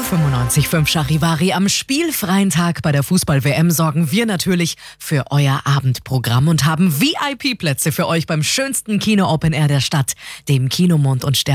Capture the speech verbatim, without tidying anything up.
fünfundneunzig Komma fünf Charivari. Am spielfreien Tag bei der Fußball-W M sorgen wir natürlich für euer Abendprogramm und haben V I P-Plätze für euch beim schönsten Kino-Open Air der Stadt, dem Kinomond und Stern